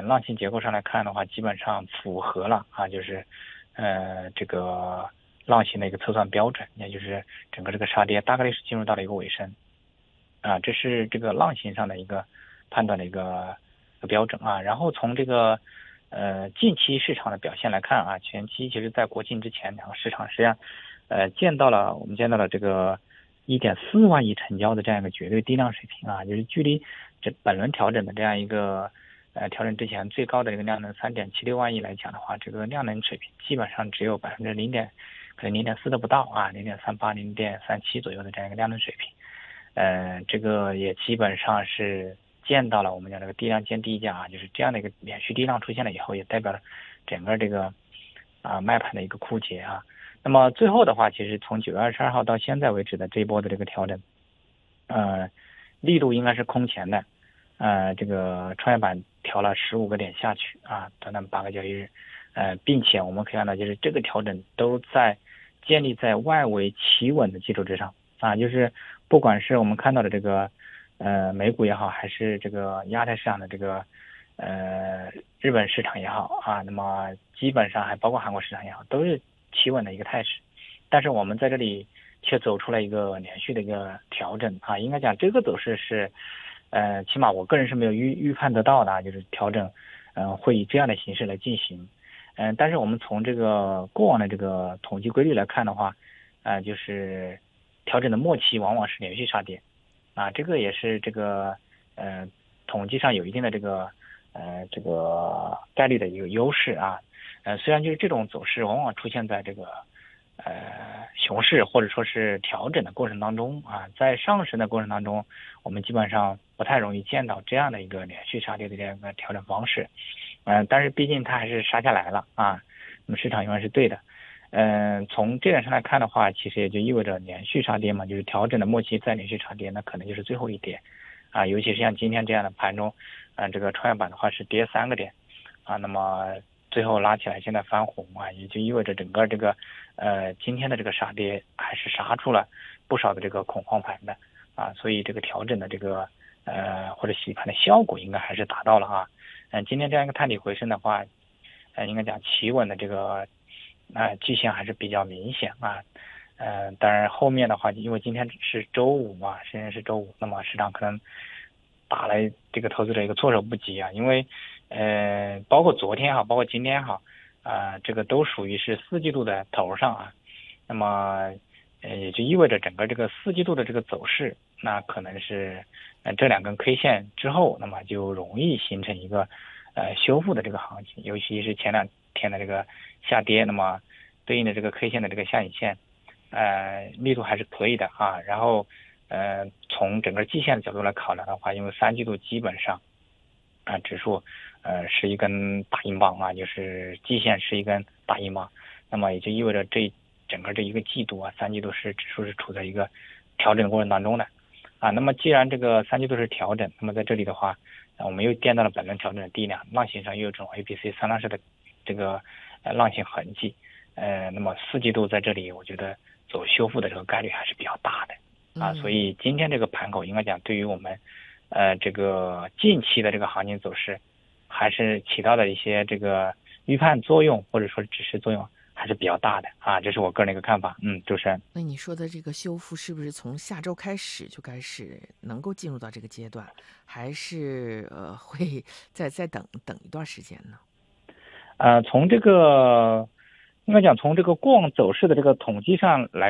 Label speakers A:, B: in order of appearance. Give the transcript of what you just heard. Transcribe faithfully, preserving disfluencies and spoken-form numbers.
A: 浪形结构上来看的话，基本上符合了啊，就是呃这个浪形的一个测算标准，也就是整个这个杀跌大概率是进入到了一个尾声啊，这是这个浪形上的一个判断的一个一个标准啊。然后从这个呃近期市场的表现来看啊，前期其实在国庆之前，两个市场实际上呃见到了我们见到了这个一点四万亿成交的这样一个绝对低量水平啊，就是距离这本轮调整的这样一个呃调整之前最高的一个量能三点七六万亿来讲的话，这个量能水平基本上只有百分之零点可能零点四都不到啊，零点三八零点三七左右的这样一个量能水平。呃，这个也基本上是见到了我们讲这个低量见低价啊，就是这样的一个连续低量出现了以后，也代表了整个这个啊卖盘的一个枯竭啊。那么最后的话，其实从九月二十二号到现在为止的这一波的这个调整，呃，力度应该是空前的，呃，这个创业板调了十五个点下去啊，短短八个交易日，呃，并且我们可以看到，就是这个调整都在建立在外围企稳的基础之上啊，就是不管是我们看到的这个呃美股也好，还是这个亚太市场的这个呃日本市场也好啊，那么基本上还包括韩国市场也好，都是企稳的一个态势。但是我们在这里却走出了一个连续的一个调整啊，应该讲这个走势是呃起码我个人是没有预预判得到的，就是调整嗯、呃、会以这样的形式来进行。嗯、呃，但是我们从这个过往的这个统计规律来看的话，呃就是调整的末期往往是连续杀跌啊，这个也是这个呃统计上有一定的这个呃这个概率的一个优势啊。呃虽然就是这种走势往往出现在这个呃熊市或者说是调整的过程当中啊，在上升的过程当中，我们基本上不太容易见到这样的一个连续杀跌的这样一个调整方式。嗯、呃，但是毕竟它还是杀下来了啊，那么市场永远是对的。嗯、呃，从这点上来看的话，其实也就意味着连续杀跌嘛，就是调整的末期再连续杀跌，那可能就是最后一跌啊。尤其是像今天这样的盘中，嗯、呃，这个创业板的话是跌三个点啊，那么最后拉起来，现在翻红啊，也就意味着整个这个呃今天的这个杀跌还是杀出了不少的这个恐慌盘的啊，所以这个调整的这个呃或者洗盘的效果应该还是达到了啊。嗯、呃，今天这样一个探底回升的话，呃，应该讲企稳的这个呃迹象还是比较明显啊。呃，当然后面的话，因为今天是周五嘛，现在是周五，那么市场可能打了这个投资者一个措手不及啊，因为呃，包括昨天哈，包括今天哈，啊、呃，这个都属于是四季度的头上啊，那么呃，也就意味着整个这个四季度的这个走势，那可能是呃这两根 K 线之后，那么就容易形成一个呃修复的这个行情，尤其是前两天的这个下跌，那么对应的这个 K 线的这个下影线，呃，力度还是可以的啊。然后呃，从整个季线的角度来考量的话，因为三季度基本上啊、呃、指数呃是一根大阴棒啊，就是季线是一根大阴棒，那么也就意味着这整个这一个季度啊，三季度是指数是处在一个调整的过程当中的啊。那么既然这个三季度是调整，那么在这里的话，呃、我们又见到了本轮调整的低量，浪形上又有这种 A B C 三浪式的这个呃浪形痕迹，呃，那么四季度在这里，我觉得走修复的这个概率还是比较大的啊。所以今天这个盘口应该讲，对于我们呃这个近期的这个行情走势，还是起到了一些这个预判作用，或者说指示作用，还是比较大的啊。这是我个人的一个看法。嗯，主持人。
B: 那你说的这个修复是不是从下周开始就开始能够进入到这个阶段，还是呃会再再等等一段时间呢？
A: 呃，从这个应该讲从这个过往走势的这个统计上来